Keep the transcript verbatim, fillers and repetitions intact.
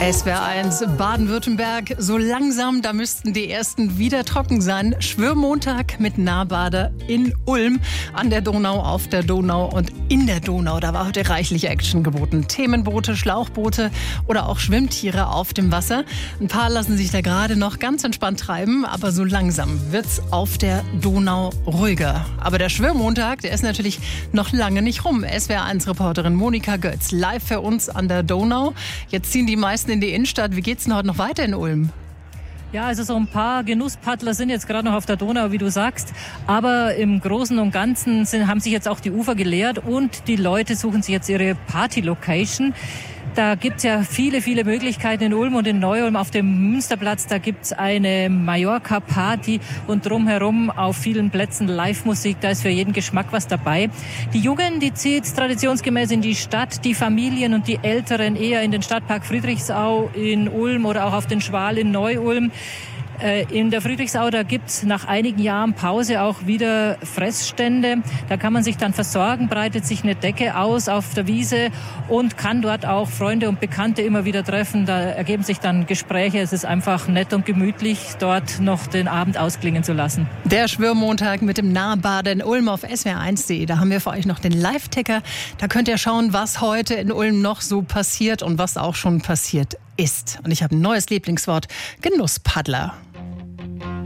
S W R eins Baden-Württemberg, so langsam, da müssten die ersten wieder trocken sein. Schwimmmontag mit Nahbader in Ulm, an der Donau, auf der Donau und in der Donau. Da war heute reichlich Action geboten. Themenboote, Schlauchboote oder auch Schwimmtiere auf dem Wasser. Ein paar lassen sich da gerade noch ganz entspannt treiben, aber so langsam wird's auf der Donau ruhiger. Aber der Schwimmmontag, der ist natürlich noch lange nicht rum. S W R eins Reporterin Monika Götz live für uns an der Donau. Jetzt ziehen die meisten in die Innenstadt. Wie geht's denn heute noch weiter in Ulm? Ja, also so ein paar Genusspaddler sind jetzt gerade noch auf der Donau, wie du sagst. Aber im Großen und Ganzen sind, haben sich jetzt auch die Ufer geleert und die Leute suchen sich jetzt ihre Party-Location. Da gibt's ja viele, viele Möglichkeiten in Ulm und in Neu-Ulm auf dem Münsterplatz. Da gibt's eine Mallorca-Party und drumherum auf vielen Plätzen Live-Musik. Da ist für jeden Geschmack was dabei. Die Jungen, die zieht traditionsgemäß in die Stadt. Die Familien und die Älteren eher in den Stadtpark Friedrichsau in Ulm oder auch auf den Schwal in Neu-Ulm. In der Friedrichsau, da gibt's nach einigen Jahren Pause auch wieder Fressstände. Da kann man sich dann versorgen, breitet sich eine Decke aus auf der Wiese und kann dort auch Freunde und Bekannte immer wieder treffen. Da ergeben sich dann Gespräche. Es ist einfach nett und gemütlich, dort noch den Abend ausklingen zu lassen. Der Schwimmmontag mit dem Nahbader in Ulm auf S W R eins punkt de. Da haben wir für euch noch den Live-Ticker. Da könnt ihr schauen, was heute in Ulm noch so passiert und was auch schon passiert ist. Und ich habe ein neues Lieblingswort: Genusspaddler.